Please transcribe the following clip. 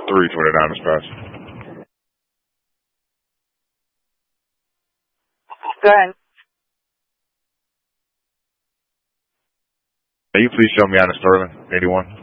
3 for the Niners pass. Go ahead. Can you please show me Anna Sterling, 81?